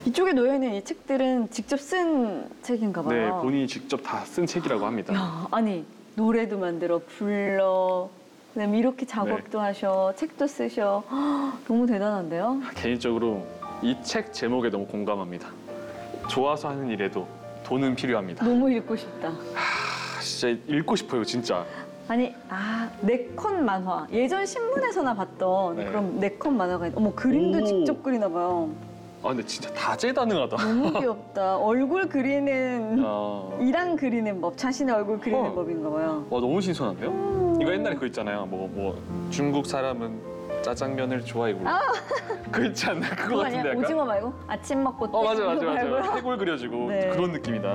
이쪽에 놓여있는 이 책들은 직접 쓴 책인가 봐요. 네, 본인이 직접 다 쓴 책이라고 합니다. 야, 아니 노래도 만들어 불러 그다음에 이렇게 작업도 하셔 책도 쓰셔 너무 대단한데요? 개인적으로 이 책 제목에 너무 공감합니다. 좋아서 하는 일에도 돈은 필요합니다. 너무 읽고 싶다. 진짜 읽고 싶어요, 진짜. 아니 네컷 만화 예전 신문에서나 봤던 네. 그런 네컷 만화가 어머 그림도 오. 직접 그리나 봐요. 아, 근데 진짜 다재다능하다. 너무 귀엽다. 얼굴 그리는 이랑 그리는 법 자신의 얼굴 그리는 법인가 봐요. 와, 너무 신선한데요? 이거 옛날에 그거 있잖아요. 뭐 중국 사람은 짜장면을 좋아해. 그거 있지 않나? 그거 같은데 아니야? 약간? 오징어 말고 아침 먹고 맞아. 해골 그려지고 네. 그런 느낌이다.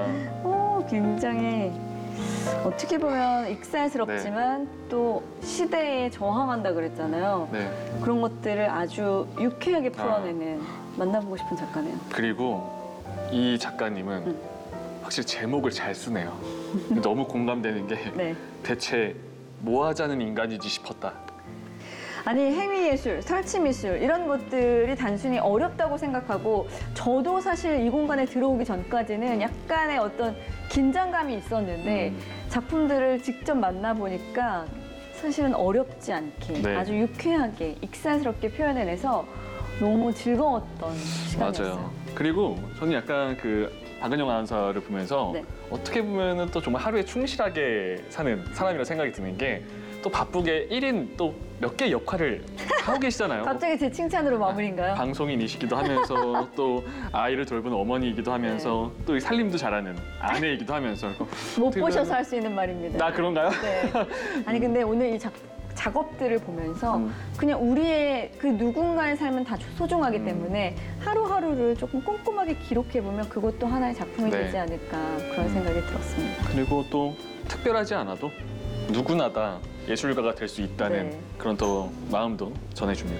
굉장히 어떻게 보면 익살스럽지만 또 시대에 저항한다 그랬잖아요. 네. 그런 것들을 아주 유쾌하게 풀어내는 만나보고 싶은 작가네요. 그리고 이 작가님은 확실히 제목을 잘 쓰네요. 너무 공감되는 게 네. 대체 뭐 하자는 인간이지 싶었다. 아니 행위예술, 설치미술 이런 것들이 단순히 어렵다고 생각하고 저도 사실 이 공간에 들어오기 전까지는 약간의 어떤 긴장감이 있었는데 작품들을 직접 만나보니까 사실은 어렵지 않게 네. 아주 유쾌하게 익살스럽게 표현해내서 너무 즐거웠던 시간이었어요. 맞아요. 그리고 저는 약간 그 박은영 아나운서를 보면서 네. 어떻게 보면은 또 정말 하루에 충실하게 사는 사람이라 생각이 드는 게 또 바쁘게 1인 또 몇 개의 역할을 하고 계시잖아요. 갑자기 제 칭찬으로 마무리인가요? 방송인이시기도 하면서 또 아이를 돌보는 어머니이기도 하면서 또 살림도 잘하는 아내이기도 하면서 못 어떻게 보셔서 보면- 할 수 있는 말입니다. 나 그런가요? 네. 아니 근데 오늘 이 작업들을 보면서 그냥 우리의 그 누군가의 삶은 다 소중하기 때문에 하루하루를 조금 꼼꼼하게 기록해보면 그것도 하나의 작품이 네. 되지 않을까 그런 생각이 들었습니다. 그리고 또 특별하지 않아도 누구나 다 예술가가 될 수 있다는 네. 그런 또 마음도 전해줍니다.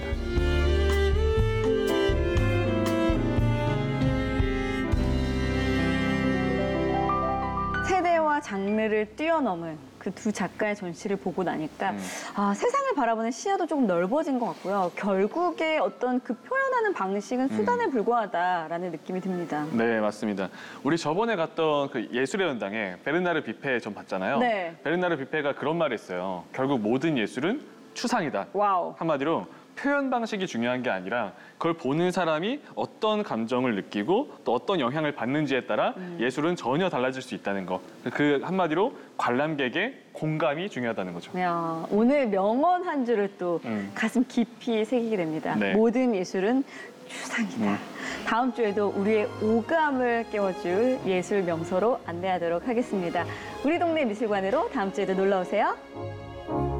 세대와 장르를 뛰어넘은 그 두 작가의 전시를 보고 나니까 세상을 바라보는 시야도 조금 넓어진 것 같고요. 결국에 어떤 그 표현하는 방식은 수단에 불과하다라는 느낌이 듭니다. 네, 맞습니다. 우리 저번에 갔던 그 예술의 연당에 베르나르 비페 전 봤잖아요. 네. 베르나르 비페가 그런 말을 했어요. 결국 모든 예술은 추상이다. 와우. 한마디로 표현 방식이 중요한 게 아니라 그걸 보는 사람이 어떤 감정을 느끼고 또 어떤 영향을 받는지에 따라 예술은 전혀 달라질 수 있다는 거. 그 한마디로 관람객의 공감이 중요하다는 거죠. 야, 오늘 명언 한 줄을 또 가슴 깊이 새기게 됩니다. 네. 모든 예술은 추상이다. 다음 주에도 우리의 오감을 깨워줄 예술 명소로 안내하도록 하겠습니다. 우리 동네 미술관으로 다음 주에도 놀러 오세요.